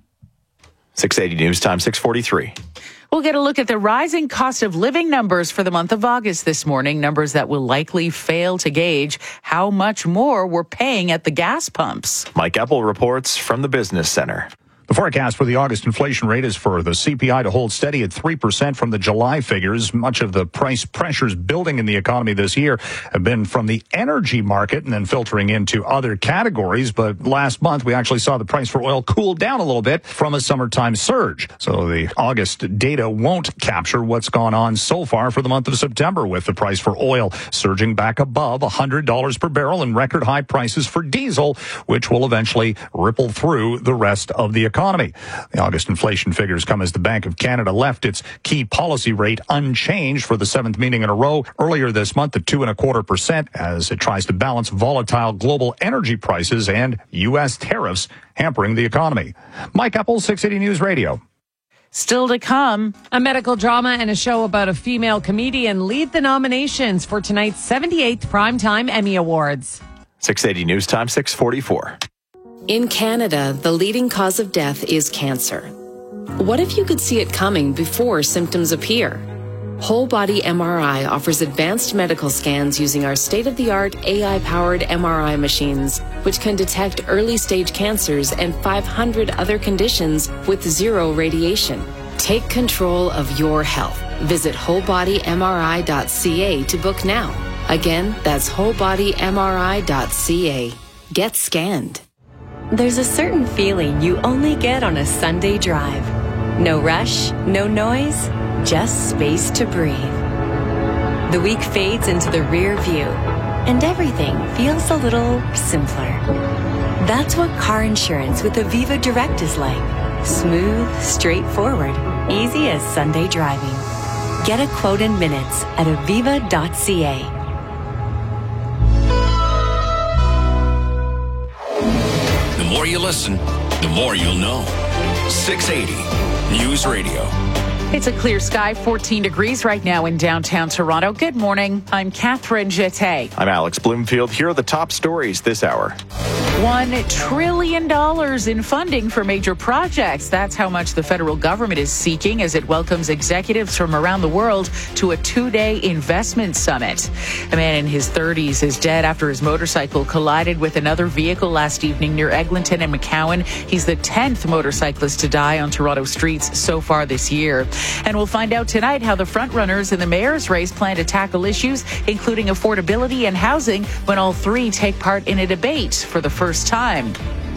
six eighty News Time, six forty-three. We'll get a look at the rising cost of living numbers for the month of August this morning, numbers that will likely fail to gauge how much more we're paying at the gas pumps. Mike Eppel reports from the Business Center. The forecast for the August inflation rate is for the C P I to hold steady at three percent from the July figures. Much of the price pressures building in the economy this year have been from the energy market and then filtering into other categories. But last month, we actually saw the price for oil cool down a little bit from a summertime surge. So the August data won't capture what's gone on so far for the month of September, with the price for oil surging back above one hundred dollars per barrel and record high prices for diesel, which will eventually ripple through the rest of the economy. Economy. The August inflation figures come as the Bank of Canada left its key policy rate unchanged for the seventh meeting in a row earlier this month at two and a quarter percent as it tries to balance volatile global energy prices and U S tariffs hampering the economy. Mike Eppel, six eighty News Radio. Still to come, a medical drama and a show about a female comedian lead the nominations for tonight's seventy-eighth Primetime Emmy Awards. six eighty News Time, six forty-four. In Canada, the leading cause of death is cancer. What if you could see it coming before symptoms appear? Whole Body M R I offers advanced medical scans using our state-of-the-art A I-powered M R I machines, which can detect early-stage cancers and five hundred other conditions with zero radiation. Take control of your health. Visit whole body m r i dot c a to book now. Again, that's whole body m r i dot c a. Get scanned. There's a certain feeling you only get on a Sunday drive. No rush, no noise, just space to breathe. The week fades into the rear view. and everything feels a little simpler. That's what car insurance with Aviva Direct is like. Smooth, straightforward, easy as Sunday driving. Get a quote in minutes at aviva dot c a. The more you listen, the more you'll know. six eighty News Radio. It's a clear sky, fourteen degrees right now in downtown Toronto. Good morning. I'm Catherine Jeté. I'm Alex Bloomfield. Here are the top stories this hour. One trillion dollars in funding for major projects. That's how much the federal government is seeking as it welcomes executives from around the world to a two-day investment summit. A man in his thirties is dead after his motorcycle collided with another vehicle last evening near Eglinton and McCowan. He's the tenth motorcyclist to die on Toronto streets so far this year. And we'll find out tonight how the frontrunners in the mayor's race plan to tackle issues, including affordability and housing, when all three take part in a debate for the first time.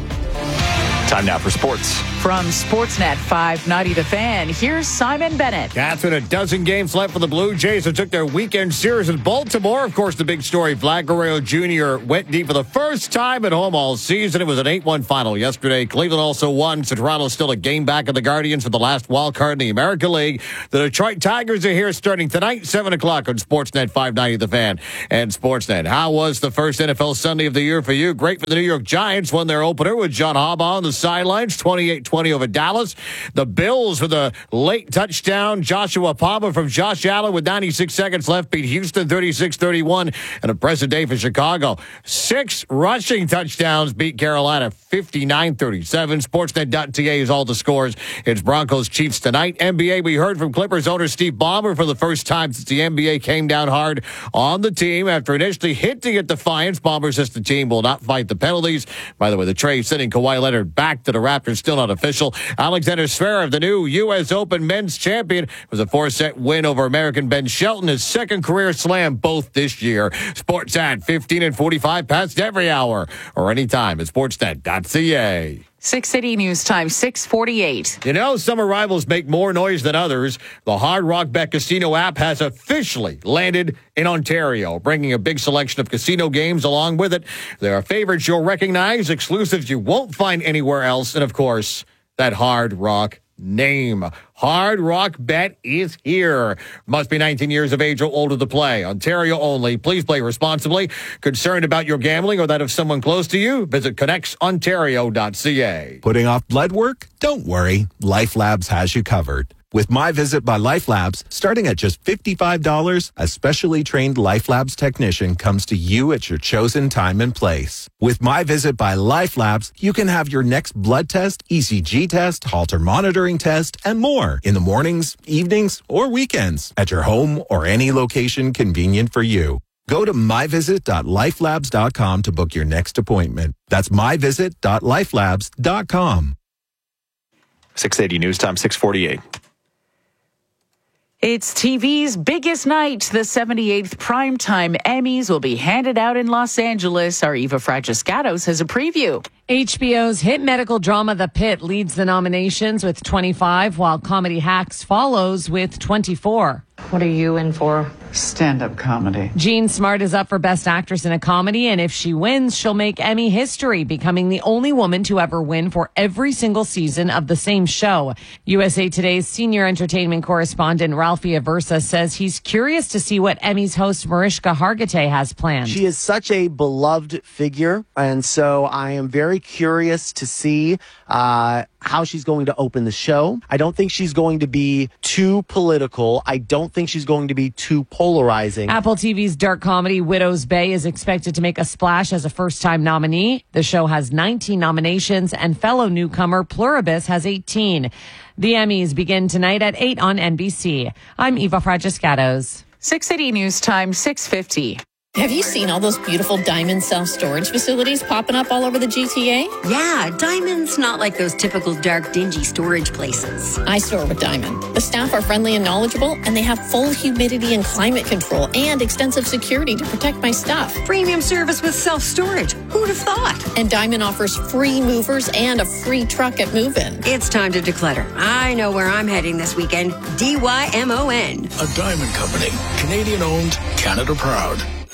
Time now for sports. From Sportsnet five ninety The Fan, here's Simon Bennett. Catherine, a dozen games left for the Blue Jays that took their weekend series in Baltimore. Of course, the big story, Vlad Guerrero Junior went deep for the first time at home all season. It was an eight one final yesterday. Cleveland also won, so Toronto's still a game back of the Guardians for the last wild card in the American League. The Detroit Tigers are here starting tonight, seven o'clock on Sportsnet five ninety The Fan and Sportsnet. How was the first N F L Sunday of the year for you? Great for the New York Giants. Won their opener with John Harbaugh on the sidelines, twenty-eight twenty over Dallas. The Bills with a late touchdown. Joshua Palmer from Josh Allen with ninety-six seconds left beat Houston thirty-six thirty-one. And a present day for Chicago. Six rushing touchdowns beat Carolina fifty-nine thirty-seven. Sportsnet dot c a is all the scores. It's Broncos Chiefs tonight. N B A, we heard from Clippers owner Steve Ballmer for the first time since the N B A came down hard on the team after initially hinting at defiance. Ballmer says the team will not fight the penalties. By the way, the trade sending Kawhi Leonard back to the Raptors still not official. Alexander Zverev, the new U S Open men's champion, was a four-set win over American Ben Shelton, his second career slam, both this year. Sports at fifteen and forty-five past every hour or anytime at sportsnet dot c a. six city News Time, six forty-eight. You know, some arrivals make more noise than others. The Hard Rock Bet Casino app has officially landed in Ontario, bringing a big selection of casino games along with it. There are favorites you'll recognize, exclusives you won't find anywhere else, and of course, that Hard Rock name. Hard Rock Bet is here. Must be nineteen years of age or older to play. Ontario only. Please play responsibly. Concerned about your gambling or that of someone close to you? Visit connects ontario dot c a. Putting off blood work? Don't worry. Life Labs has you covered. With My Visit by Life Labs, starting at just fifty-five dollars, a specially trained Life Labs technician comes to you at your chosen time and place. With My Visit by Life Labs, you can have your next blood test, E C G test, Holter monitoring test, and more in the mornings, evenings, or weekends at your home or any location convenient for you. Go to my visit dot life labs dot com to book your next appointment. That's my visit dot life labs dot com. six eighty News Time, six forty-eight. It's T V's biggest night. The seventy-eighth Primetime Emmys will be handed out in Los Angeles. Our Eva Fragiscatos has a preview. H B O's hit medical drama The Pit leads the nominations with twenty-five, while Comedy Hacks follows with twenty-four. What are you in for? Stand-up comedy. Jean Smart is up for Best Actress in a Comedy, and if she wins, she'll make Emmy history, becoming the only woman to ever win for every single season of the same show. U S A Today's senior entertainment correspondent Ralphie Aversa says he's curious to see what Emmys host Mariska Hargitay has planned. She is such a beloved figure, and so I am very curious to see uh, how she's going to open the show. I don't think she's going to be too political. I don't think she's going to be too polarizing. Apple T V's dark comedy Widow's Bay is expected to make a splash as a first-time nominee. The show has nineteen nominations, and fellow newcomer Pluribus has eighteen. The Emmys begin tonight at eight on N B C. I'm Eva Fragiscatos. six City News Time, six fifty. Have you seen all those beautiful Diamond self-storage facilities popping up all over the G T A? Yeah, Diamond's not like those typical dark, dingy storage places. I store with Diamond. The staff are friendly and knowledgeable, and they have full humidity and climate control and extensive security to protect my stuff. Premium service with self-storage. Who'd have thought? And Diamond offers free movers and a free truck at move-in. It's time to declutter. I know where I'm heading this weekend. D Y M O N. A Diamond Company. Canadian owned, Canada proud.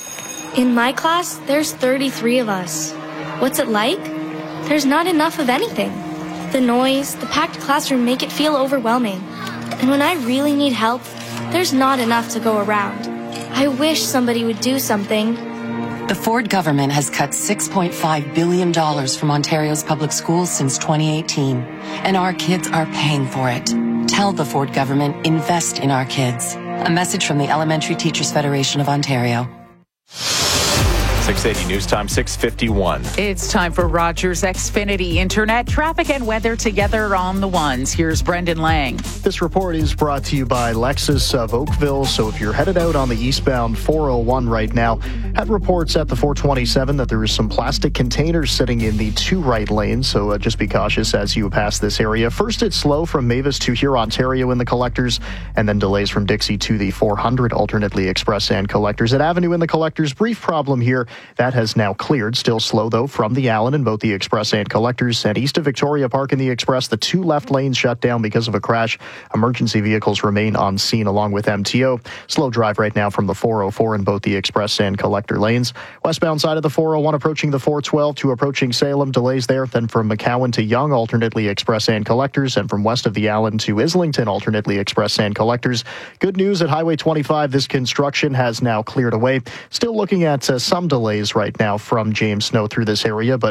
In my class, there's thirty-three of us. What's it like? There's not enough of anything. The noise, the packed classroom make it feel overwhelming. And when I really need help, there's not enough to go around. I wish somebody would do something. The Ford government has cut six point five billion dollars from Ontario's public schools since twenty eighteen, and our kids are paying for it. Tell the Ford government, invest in our kids. A message from the Elementary Teachers Federation of Ontario. six eighty News Time, six fifty-one. It's time for Rogers Xfinity Internet traffic and weather together on the ones. Here's Brendan Lang. This report is brought to you by Lexus of Oakville. So if you're headed out on the eastbound four oh one right now, had reports at the four twenty-seven that there is some plastic containers sitting in the two right lanes. So uh, just be cautious as you pass this area. First, it's slow from Mavis to here, Ontario in the collectors, and then delays from Dixie to the four hundred, alternately express and collectors. At Avenue in the collectors, brief problem here. That has now cleared. Still slow, though, from the Allen in both the Express and Collectors. And east of Victoria Park in the Express, the two left lanes shut down because of a crash. Emergency vehicles remain on scene along with M T O. Slow drive right now from the four oh four in both the Express and Collector lanes. Westbound side of the four oh one approaching the four twelve to approaching Salem. Delays there. Then from McCowan to Yonge, alternately Express and Collectors. And from west of the Allen to Islington, alternately Express and Collectors. Good news at Highway twenty-five. This construction has now cleared away. Still looking at uh, some delays right now from James Snow through this area, but